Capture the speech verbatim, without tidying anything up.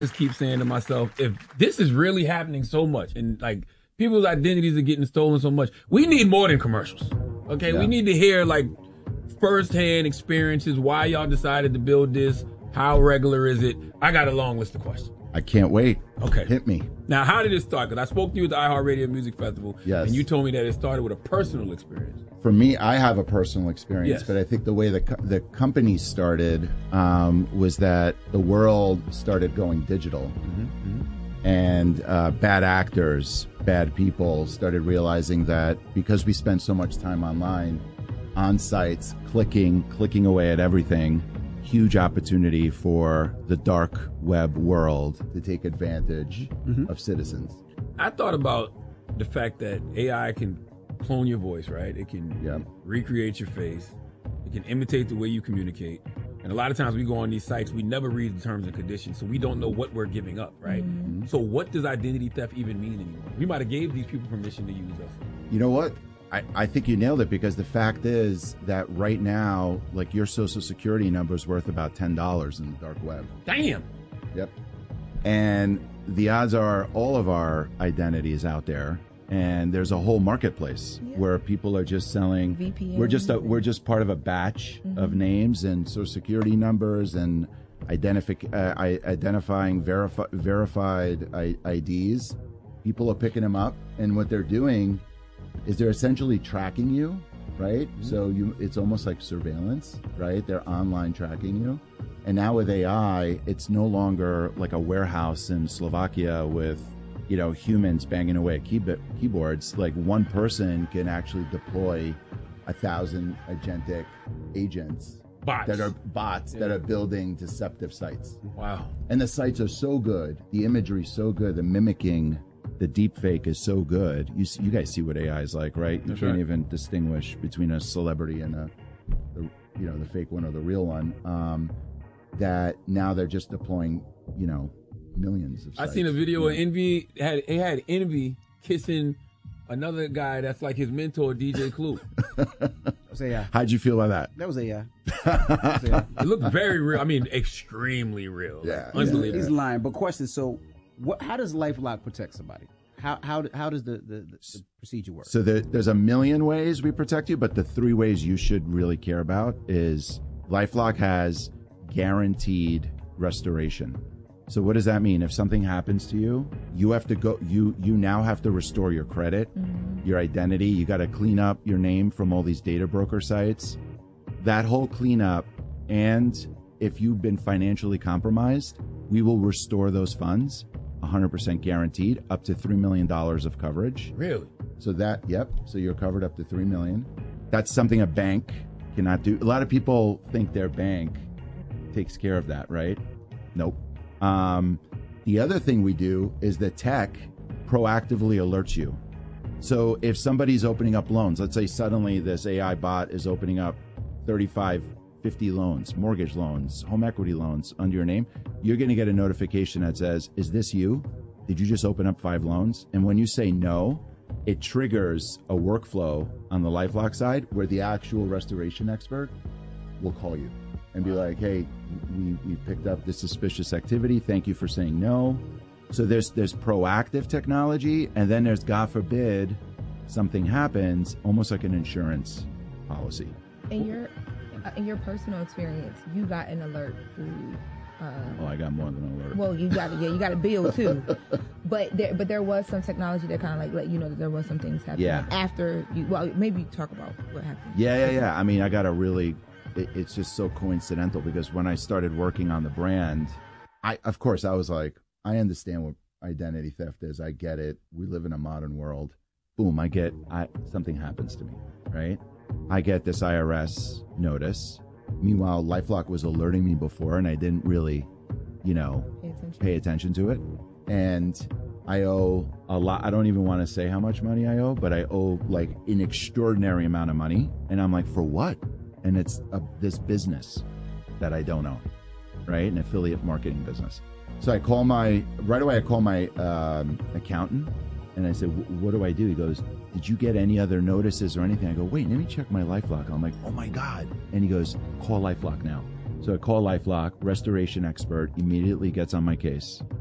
just keep saying to myself, if this is really happening so much and like people's identities are getting stolen so much, we need more than commercials. Okay, yeah. We need to hear like firsthand experiences, why y'all decided to build this, how regular is it? I got a long list of questions. I can't wait. Okay. Hit me. Now, how did it start? Because I spoke to you at the iHeartRadio Music Festival, yes. and you told me that it started with a personal experience. For me, I have a personal experience, yes. but I think the way the co- the company started um, was that the world started going digital, mm-hmm, mm-hmm. and uh, bad actors, bad people started realizing that because we spend so much time online, on sites, clicking, clicking away at everything, huge opportunity for the dark web world to take advantage mm-hmm. of citizens. I thought about the fact that A I can clone your voice, right? It can yep. recreate your face. It can imitate the way you communicate. And a lot of times we go on these sites, we never read the terms and conditions, so we don't know what we're giving up, right? Mm-hmm. So what does identity theft even mean anymore? We might have gave these people permission to use us. You know what? I, I think you nailed it, because the fact is that right now, like, your social security number is worth about ten dollars in the dark web. Damn. Yep. And the odds are all of our identities out there, and there's a whole marketplace yeah. where people are just selling. V P N. We're just a, we're just part of a batch mm-hmm. of names and social security numbers and identifi- uh, identifying verifi- verified I- I Ds. People are picking them up, and what they're doing is they're essentially tracking you, right? Mm-hmm. So you, it's almost like surveillance, right? They're online tracking you. And now with A I, it's no longer like a warehouse in Slovakia with, you know, humans banging away at key- keyboards. Like, one person can actually deploy a thousand agentic agents bots. that are bots yeah. that are building deceptive sites. Wow. And the sites are so good. The imagery is so good. The mimicking, the deep fake is so good. You you guys see what A I is like, right? You That's can't right. even distinguish between a celebrity and a, the, you know, the fake one or the real one. Um, that now they're just deploying, you know, millions of sites. I seen a video of Envy. Had it had Envy kissing another guy that's like his mentor, D J Clue. That was A I. How'd you feel about that? That was A I. That was A I. It looked very real. I mean, extremely real. Yeah, unbelievable. He's, he's lying. But question: so, what? How does LifeLock protect somebody? How how how does the the, the, the procedure work? So there, there's a million ways we protect you, but the three ways you should really care about is LifeLock has guaranteed restoration. So what does that mean? If something happens to you, you have to go, you you now have to restore your credit, mm-hmm. your identity. You got to clean up your name from all these data broker sites. That whole cleanup, and if you've been financially compromised, we will restore those funds, one hundred percent guaranteed, up to three million dollars of coverage. Really? So that, yep. So you're covered up to three million dollars. That's something a bank cannot do. A lot of people think their bank takes care of that, right? Nope. Um, the other thing we do is the tech proactively alerts you. So if somebody's opening up loans, let's say suddenly this A I bot is opening up thirty-five, fifty loans, mortgage loans, home equity loans under your name, you're going to get a notification that says, is this you? Did you just open up five loans? And when you say no, it triggers a workflow on the LifeLock side where the actual restoration expert will call you and be like, hey, we, we picked up this suspicious activity. Thank you for saying no. So there's there's proactive technology, and then there's, God forbid, something happens, almost like an insurance policy. In your in your personal experience, you got an alert through. Uh, oh, I got more than an alert. Well, you got yeah, you got a bill too, but there but there was some technology that kind of like let you know that there was some things happening yeah. after you. Well, maybe talk about what happened. Yeah, yeah, yeah. I mean, I got a really. It, it's just so coincidental because when I started working on the brand, I of course I was like, I understand what identity theft is. I get it. We live in a modern world. Boom, I get I, something happens to me, right? I get this I R S notice. Meanwhile, LifeLock was alerting me before, and I didn't really, you know, Pay attention. pay attention to it. And I owe a lot. I don't even want to say how much money I owe, but I owe like an extraordinary amount of money. And I'm like, for what? And it's a, this business that I don't own, right? An affiliate marketing business. So I call my, right away I call my um, accountant, and I said, what do I do? He goes, did you get any other notices or anything? I go, wait, let me check my LifeLock. I'm like, oh my God. And he goes, call LifeLock now. So I call LifeLock, restoration expert, immediately gets on my case.